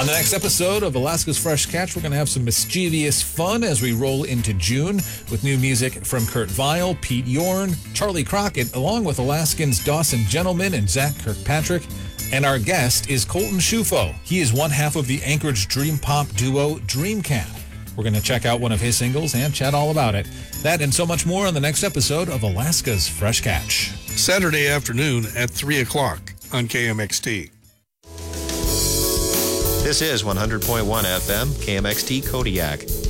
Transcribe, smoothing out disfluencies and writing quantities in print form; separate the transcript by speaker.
Speaker 1: On the next episode of Alaska's Fresh Catch, we're going to have some mischievous fun as we roll into June with new music from Kurt Vile, Pete Yorn, Charlie Crockett, along with Alaskans Dawson Gentleman and Zach Kirkpatrick. And our guest is Colton Schufo. He is one half of the Anchorage dream pop duo Dreamcat. We're going to check out one of his singles and chat all about it. That and so much more on the next episode of Alaska's Fresh Catch.
Speaker 2: Saturday afternoon at 3 o'clock on KMXT.
Speaker 3: This is 100.1 FM, KMXT Kodiak.